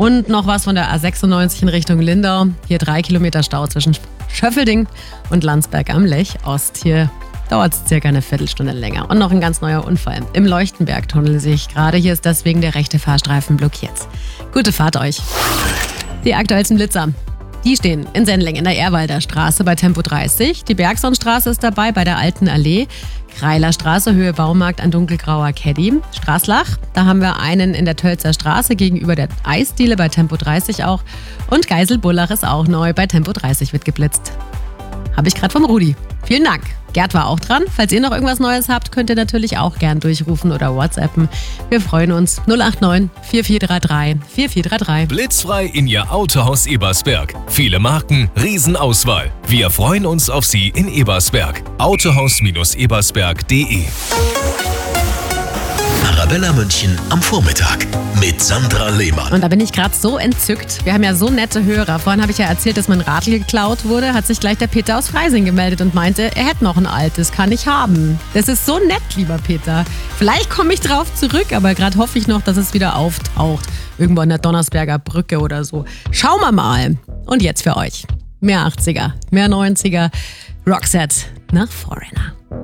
Und noch was von der A96 in Richtung Lindau. Hier 3 Kilometer Stau zwischen Schöffelding und Landsberg am Lech Ost. Hier dauert es circa eine Viertelstunde länger. Und noch ein ganz neuer Unfall. Im Leuchtenbergtunnel sehe ich gerade. Hier ist deswegen der rechte Fahrstreifen blockiert. Gute Fahrt euch. Die aktuellsten Blitzer. Die stehen in Sendling in der Ehrwalder Straße bei Tempo 30. Die Bergsonstraße ist dabei bei der Alten Allee. Kreiler Straße, Höhe Baumarkt, ein dunkelgrauer Caddy. Straßlach, da haben wir einen in der Tölzer Straße gegenüber der Eisdiele bei Tempo 30 auch. Und Geiselbullach ist auch neu, bei Tempo 30 wird geblitzt. Habe ich gerade vom Rudi. Vielen Dank. Gerd war auch dran. Falls ihr noch irgendwas Neues habt, könnt ihr natürlich auch gern durchrufen oder WhatsAppen. Wir freuen uns. 089 4433 4433. Blitzfrei in Ihr Autohaus Ebersberg. Viele Marken, Riesenauswahl. Wir freuen uns auf Sie in Ebersberg. Autohaus-ebersberg.de. Arabella München am Vormittag mit Sandra Lehmann. Und da bin ich gerade so entzückt. Wir haben ja so nette Hörer. Vorhin habe ich ja erzählt, dass mein Radl geklaut wurde. Hat sich gleich der Peter aus Freising gemeldet und meinte, er hätte noch ein altes, kann ich haben. Das ist so nett, lieber Peter. Vielleicht komme ich drauf zurück, aber gerade hoffe ich noch, dass es wieder auftaucht. Irgendwo an der Donnersberger Brücke oder so. Schauen wir mal. Und jetzt für euch. Mehr 80er, mehr 90er. Roxette nach Foreigner.